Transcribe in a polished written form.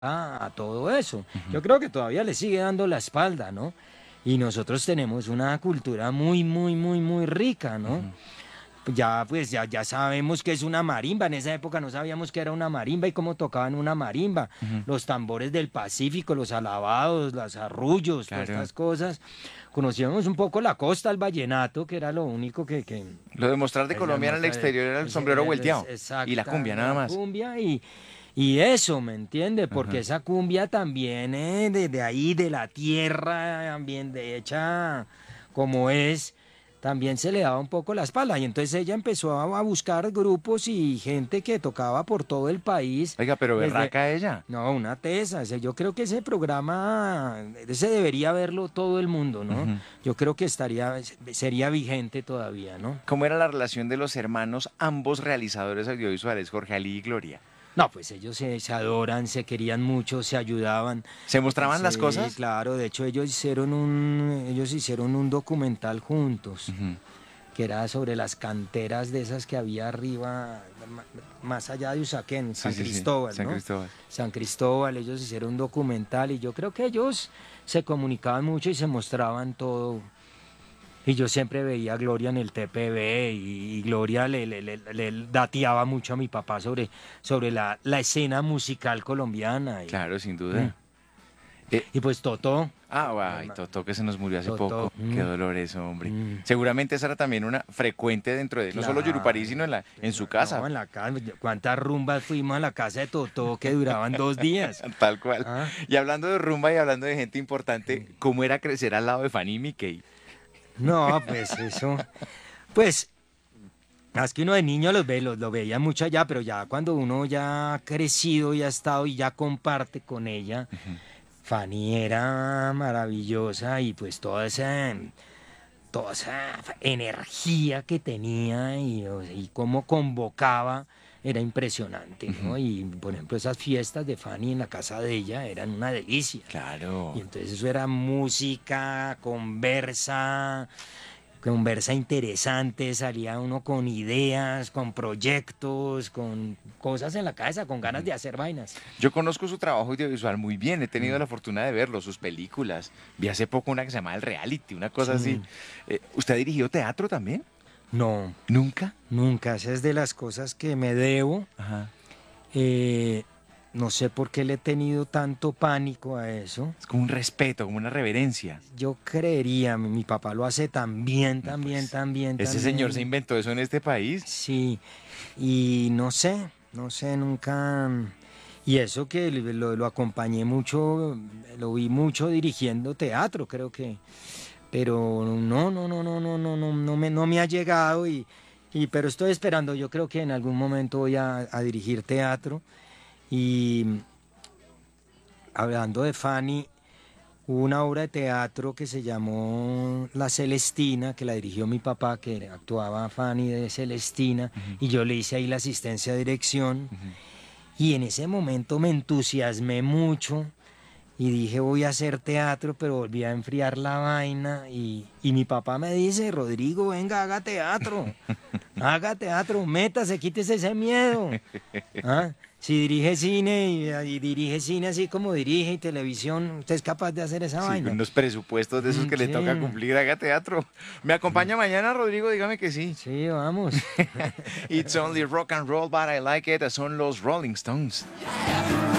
a todo eso. Ujú, Yo creo que todavía le sigue dando la espalda, ¿no? Y nosotros tenemos una cultura muy, muy, muy, muy rica, ¿no? ujú, Ya, pues, ya sabemos que es una marimba. En esa época no sabíamos que era una marimba y cómo tocaban una marimba. ujú. Los tambores del Pacífico, los alabados, los arrullos, todas Claro. estas cosas. Conocíamos un poco la costa, el vallenato, que era lo único que Lo de mostrar de Colombia en el exterior era el sombrero volteado y la cumbia, exacta, nada la más. cumbia y eso, ¿me entiende? Porque Ajá. esa cumbia también de ahí, de la tierra, bien de hecha como es, también se le daba un poco la espalda. Y entonces ella empezó a buscar grupos y gente que tocaba por todo el país, Oiga, pero desde... berraca ella. No, una tesa. Yo creo que ese programa, ese debería verlo todo el mundo, ¿no? Ujú. Yo creo que sería vigente todavía, ¿no? ¿Cómo era la relación de los hermanos, ambos realizadores audiovisuales, Jorge Ali y Gloria? No, pues ellos se adoran, se querían mucho, se ayudaban. ¿Se mostraban las Sí, cosas? claro, de hecho ellos hicieron un documental juntos, Ujú. que era sobre las canteras de esas que había arriba, más allá de Usaquén, Sí, San sí, sí. Cristóbal, San ¿no? Cristóbal. San Cristóbal, ellos hicieron un documental y yo creo que ellos se comunicaban mucho y se mostraban todo. Y yo siempre veía a Gloria en el TPB y Gloria le dateaba mucho a mi papá sobre la escena musical colombiana. Claro, sin Mm. duda. Eh, Y pues Totó, mi Ay, hermano, Totó que se nos murió hace Totó. poco. Qué dolor eso, hombre. Mm. Seguramente esa era también una frecuente dentro de, no solo Yurupari, Claro, sino en su no, casa. en la casa, cuántas rumbas fuimos a la casa de Totó que duraban 2 días. Tal cual. ¿Ah? Y hablando de rumba y hablando de gente importante, ¿cómo era crecer al lado de Fanny y Mickey? No, pues eso, pues más que uno de niño lo veía mucho allá, pero ya cuando uno ya ha crecido y ha estado y ya comparte con ella, Ujú, Fanny era maravillosa y pues toda esa energía que tenía y cómo convocaba era impresionante, ujú. ¿no? Y por ejemplo esas fiestas de Fanny en la casa de ella eran una delicia. Y Claro. entonces eso era música, conversa interesante, salía uno con ideas, con proyectos, con cosas en la cabeza, con ganas Ujú. de hacer vainas. Yo conozco su trabajo audiovisual muy bien, he tenido Mm, la fortuna de verlo, sus películas. Vi hace poco una que se llama El Reality, una cosa así. sí, ¿Usted ha dirigido teatro también? no, ¿Nunca? nunca, esa es de las cosas que me debo. Ajá. Eh, no sé por qué le he tenido tanto pánico a eso. Es como un respeto, como una reverencia. Yo creería, mi papá lo hace también, No, también, pues, también, ese señor se también. inventó eso en este país. Sí, y no sé, nunca. Y eso que lo acompañé mucho, lo vi mucho dirigiendo teatro, creo que. Pero no, no, no, no, no, no, no me ha llegado pero estoy esperando. Yo creo que en algún momento voy a dirigir teatro. Y hablando de Fanny, hubo una obra de teatro que se llamó La Celestina, que la dirigió mi papá, que actuaba Fanny de Celestina, Ujú, y yo le hice ahí la asistencia de dirección. ujú. Y en ese momento me entusiasmé mucho y dije voy a hacer teatro, pero volví a enfriar la vaina y mi papá me dice, Rodrigo, venga, haga teatro, métase, quítese ese miedo. ¿Ah? Si dirige cine y dirige cine así como dirige y televisión, usted es capaz de hacer esa Sí, con vaina. unos presupuestos de esos que le toca Sí, cumplir, haga teatro. ¿Me acompaña mañana, Rodrigo? Dígame que sí. sí, vamos. It's only rock and roll, but I like it. Son los Rolling Stones.